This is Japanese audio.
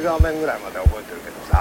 画面ぐらいまで覚えてるけどさ、